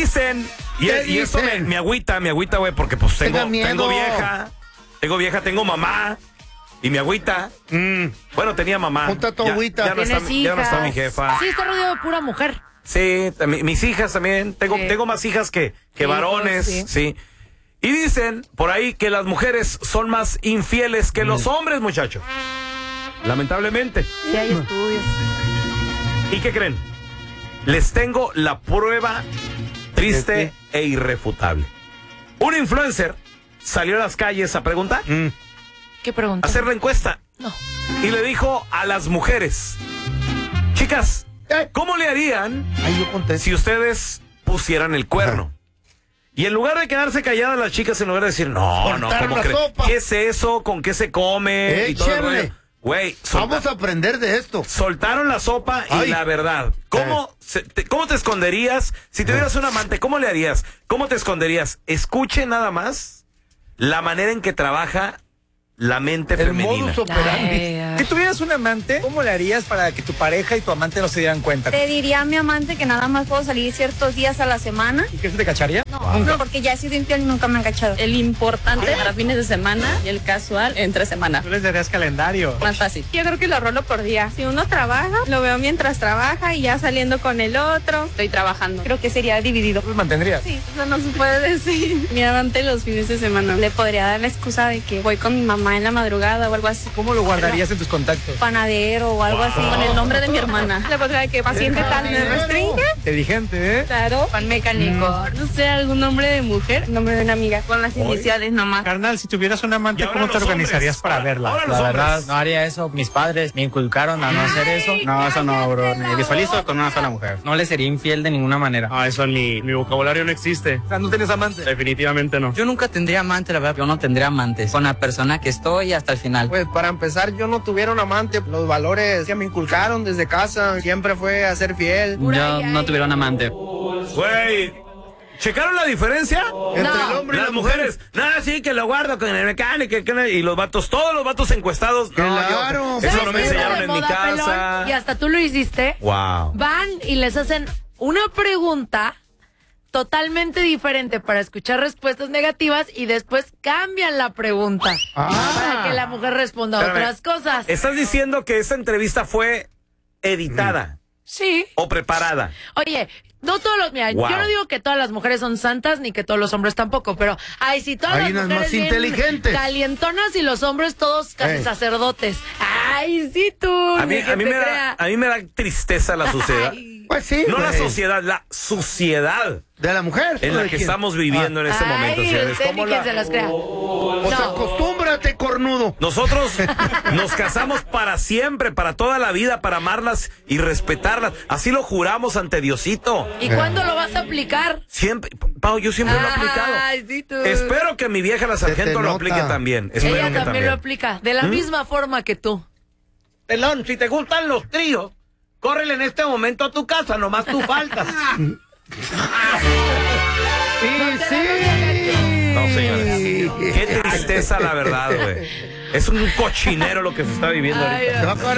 dicen, y esto me agüita, güey, porque pues tengo vieja, tengo mamá, y me agüita. Bueno, tenía mamá. Junta tu agüita. Ya no está mi jefa. Sí, está rodeado de pura mujer. Sí, mis hijas también. Tengo más hijas que varones, sí. Y dicen por ahí que las mujeres son más infieles que los hombres, muchachos. Lamentablemente. Sí, hay estudios. ¿Y qué creen? Les tengo la prueba triste e irrefutable. Un influencer salió a las calles a preguntar. ¿Qué pregunta? A hacer la encuesta. No. Y le dijo a las mujeres: chicas, ¿cómo le harían si ustedes pusieran el cuerno? Y en lugar de quedarse calladas las chicas, en lugar de decir, no, ¿cómo crees? ¿Qué es eso? ¿Con qué se come? Y todo el rollo. Güey, vamos a aprender de esto. Soltaron la sopa y la verdad. ¿Cómo te esconderías? Si tuvieras un amante, ¿cómo le harías? ¿Cómo te esconderías? Escuche nada más la manera en que trabaja la mente femenina. El modus operandi. Si tuvieras un amante, ¿cómo le harías para que tu pareja y tu amante no se dieran cuenta? Te diría a mi amante que nada más puedo salir ciertos días a la semana. ¿Y qué se te cacharía? No, porque ya he sido infiel y nunca me han cachado. El importante para fines de semana y el casual entre semana. Tú les darías calendario. Más fácil. Yo creo que lo rolo por día. Si uno trabaja, lo veo mientras trabaja y ya saliendo con el otro. Estoy trabajando. Creo que sería dividido. ¿Tú mantendrías? Sí, eso no se puede decir. Mi amante los fines de semana. Le podría dar la excusa de que voy con mi mamá en la madrugada o algo así. ¿Cómo lo guardarías en tus contactos? Panadero o algo así. Con el nombre de mi hermana. Le podría decir que paciente tal me restringe. Inteligente, ¿eh? Claro. Pan mecánico. No sé, algún nombre de mujer. El nombre de una amiga. Con las iniciales nomás. Carnal, si tuvieras un amante, ¿cómo te organizarías para verla? La verdad, no haría eso. Mis padres me inculcaron a no hacer eso. No, eso no, bro. Me visualizo con una sola mujer. No le sería infiel de ninguna manera. Ah, eso ni mi vocabulario no existe. O sea, ¿no tienes amante? Definitivamente no. Yo nunca tendría amante, la verdad. Yo no tendría amantes. Con la persona que estoy hasta el final. Pues para empezar, yo no tuviera un amante. Los valores que me inculcaron desde casa siempre fue a ser fiel. Yo no tuviera un amante. güey. ¿Checaron la diferencia? Entre el hombre y las mujeres. Nada, sí, que lo guardo con el mecánico. Y los vatos, todos los vatos encuestados. Claro. Eso no me ¿Sabes qué es enseñaron de en mi moda, casa. pelón? Y hasta tú lo hiciste. Wow. Van y les hacen una pregunta totalmente diferente para escuchar respuestas negativas y después cambian la pregunta para que la mujer responda a otras cosas. ¿Estás diciendo que esta entrevista fue editada? Sí. ¿O preparada? Oye, no todos los... Mira, Wow. yo no digo que todas las mujeres son santas ni que todos los hombres tampoco, pero ay, si todas Hay las unas mujeres más bien inteligentes. calientonas y los hombres todos casi sacerdotes. Ay, sí tú. A mí ni que te crea. me da tristeza la sociedad. Ay. Pues sí. No la güey. sociedad, la suciedad De la mujer. en la que estamos viviendo en este momento, señores. Usted ni quien se las crea. Pues acostúmbrate, cornudo. Nosotros nos casamos para siempre, para toda la vida, para amarlas y respetarlas. Así lo juramos ante Diosito. ¿Y cuándo lo vas a aplicar? Siempre, Pau, yo siempre lo he aplicado. Ay, sí tú. Espero que mi vieja la sargento lo nota. aplique también. Espero Ella que también lo aplica, de la misma forma que tú. Pelón, si te gustan los tríos, córrele en este momento a tu casa, nomás tú faltas. Sí. No, señores. Qué tristeza, la verdad, güey. Es un cochinero lo que se está viviendo Ay, ahorita. Se va a acabar